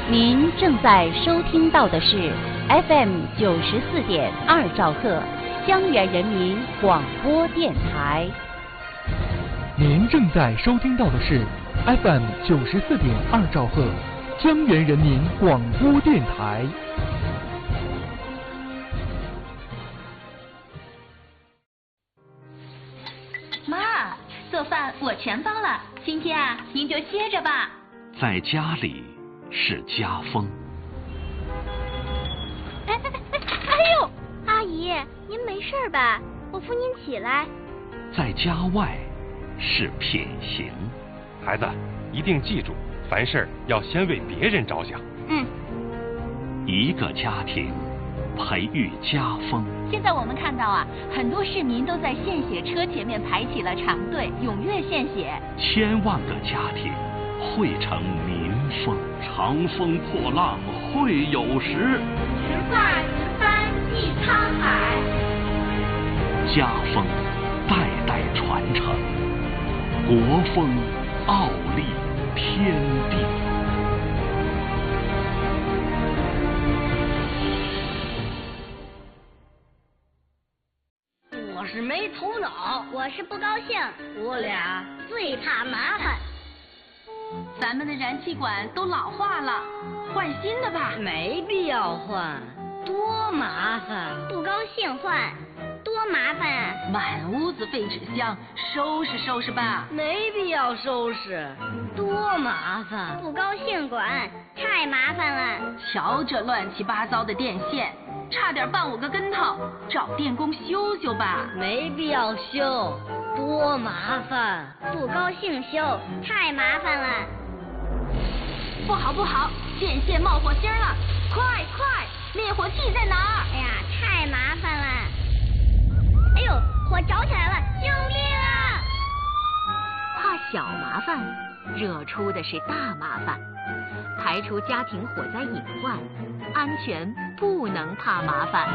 您正在收听到的是 FM 94.2兆赫江源人民广播电台。 您正在收听到的是 FM 94.2兆赫江源人民广播电台。 妈，做饭我全包了，今天啊，您就歇着吧。 在家里是家风。 哎呦，阿姨，您没事吧？我扶您起来。 在家外是品行。 孩子，一定记住，凡事要先为别人着想。 一个家庭培育家风。 现在我们看到啊，很多市民都在献血车前面排起了长队，踊跃献血。 千万个家庭汇成民风，长风破浪会有时， 直挂直帆济沧海。 家风代代传承，国风傲立天地。 我是没头脑， 我是不高兴， 我俩最怕麻烦。 咱们的燃气管都老化了，换新的吧。 没必要换，多麻烦。 不高兴换，多麻烦啊！ 满屋子废纸箱，收拾收拾吧。 没必要收拾，多麻烦。 不高兴管，太麻烦了。 瞧这乱七八糟的电线，差点绊我个跟头，找电工修修吧。 没必要修，多麻烦。 不高兴修，太麻烦了。 不好不好，电线冒火星了，快快，灭火器在哪儿？ 哎呀，太麻烦了。哎呦，火着起来了，救命啊！ 怕小麻烦，惹出的是大麻烦。排除家庭火灾隐患，安全不能怕麻烦。